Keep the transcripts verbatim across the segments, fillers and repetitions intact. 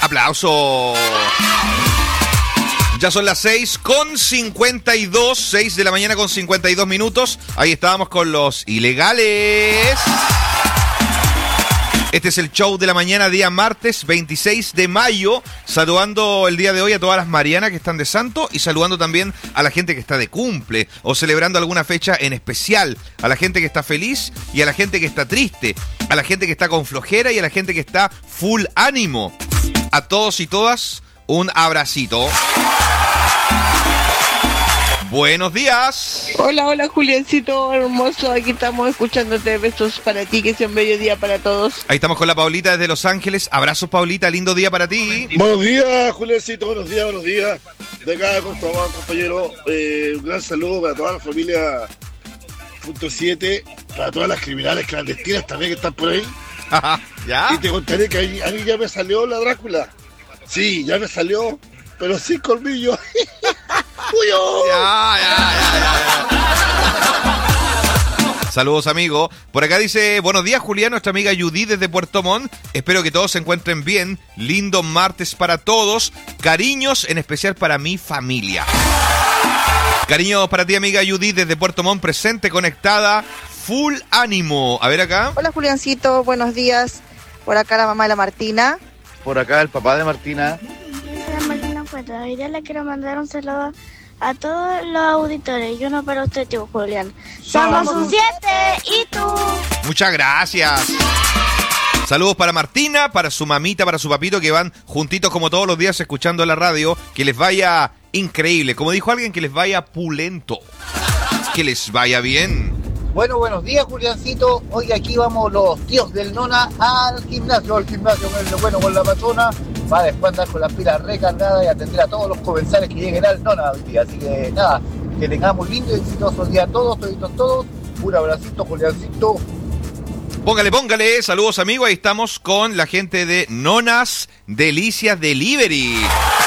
Aplauso. Ya son las seis con cincuenta y dos, seis de la mañana con cincuenta y dos minutos. Ahí estábamos con los ilegales. Este es el show de la mañana, día martes veintiséis de mayo. Saludando el día de hoy a todas las Marianas que están de santo y saludando también a la gente que está de cumple o celebrando alguna fecha en especial. A la gente que está feliz y a la gente que está triste. A la gente que está con flojera y a la gente que está full ánimo. A todos y todas, un abracito. Buenos días. Hola, hola Juliancito, hermoso. Aquí estamos escuchándote. Besos para ti, que sea un bello día para todos. Ahí estamos con la Paulita desde Los Ángeles. Abrazos, Paulita, lindo día para ti. Buenos días, Juliancito, buenos días, buenos días. De acá con tu amado compañero, eh, un gran saludo para toda la familia punto siete, para todas las criminales clandestinas también que están por ahí. ¿Ya? Y te contaré que a mí, a mí ya me salió la Drácula. Sí, ya me salió, pero sin colmillo. Ya, ya, ya, ya. Saludos, amigo. Por acá dice, buenos días, Julián, nuestra amiga Judith desde Puerto Montt. Espero que todos se encuentren bien. Lindo martes para todos. Cariños, en especial para mi familia. Cariños para ti, amiga Judith desde Puerto Montt, presente, conectada, full ánimo. A ver acá. Hola, Juliancito, buenos días. Por acá la mamá de la Martina. Por acá el papá de Martina. Hola, Martina Fuerza. Hoy día le quiero mandar un saludo a todos los auditores y uno para usted, tío Julián. Somos un siete y tú. Muchas gracias. Saludos para Martina, para su mamita, para su papito, que van juntitos como todos los días escuchando la radio. Que les vaya increíble. Como dijo alguien, que les vaya pulento. Que les vaya bien. Bueno, buenos días, Juliancito. Hoy aquí vamos los tíos del Nona al gimnasio, al gimnasio con el bueno con la patrona, para después andar con las pilas recargadas y atender a todos los comensales que lleguen al Nona hoy día. Así que nada, que tengamos un lindo y exitoso día a todos, toditos todos. Un abracito, Juliancito. Póngale, póngale. Saludos, amigos. Ahí estamos con la gente de Nonas Delicias Delivery.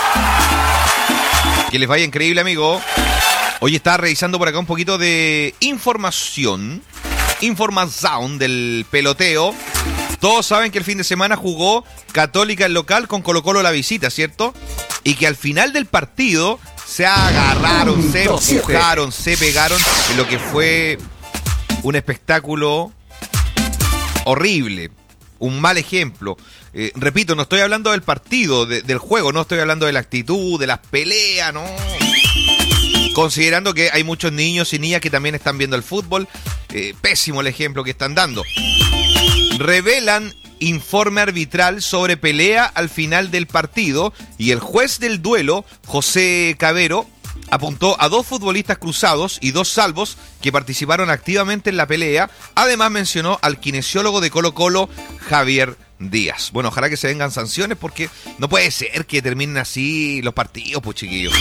Que les vaya increíble, amigo. Hoy estaba revisando por acá un poquito de información, información del peloteo. Todos saben que el fin de semana jugó Católica el local con Colo-Colo la visita, ¿cierto? Y que al final del partido se agarraron, se empujaron, se pegaron en lo que fue un espectáculo horrible, un mal ejemplo. Eh, repito, no estoy hablando del partido, de, del juego, no estoy hablando de la actitud, de las peleas, no. Considerando que hay muchos niños y niñas que también están viendo el fútbol, eh, pésimo el ejemplo que están dando. Revelan informe arbitral sobre pelea al final del partido y el juez del duelo, José Cabero, apuntó a dos futbolistas cruzados y dos salvos que participaron activamente en la pelea. Además mencionó al kinesiólogo de Colo-Colo, Javier Díaz. Bueno, ojalá que se vengan sanciones porque no puede ser que terminen así los partidos, pues, chiquillos.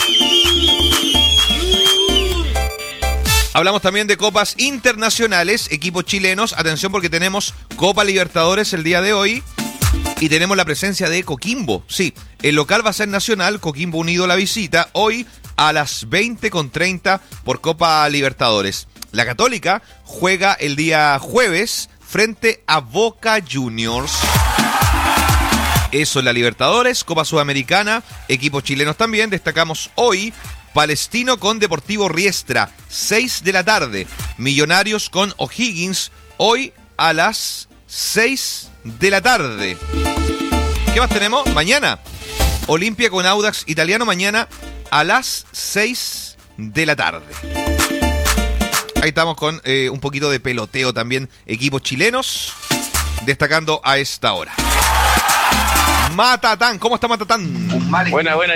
Hablamos también de copas internacionales, equipos chilenos. Atención porque tenemos Copa Libertadores el día de hoy y tenemos la presencia de Coquimbo. Sí, el local va a ser Nacional, Coquimbo Unido la visita, hoy a las veinte con treinta por Copa Libertadores. La Católica juega el día jueves frente a Boca Juniors. Eso en la Libertadores, Copa Sudamericana, equipos chilenos también. Destacamos hoy Palestino con Deportivo Riestra, seis de la tarde. Millonarios con O'Higgins, hoy a las seis de la tarde. ¿Qué más tenemos? Mañana, Olimpia con Audax Italiano, mañana a las seis de la tarde. Ahí estamos con eh, un poquito de peloteo también, equipos chilenos, destacando a esta hora. Matatán, ¿cómo está Matatán? Buena, buena.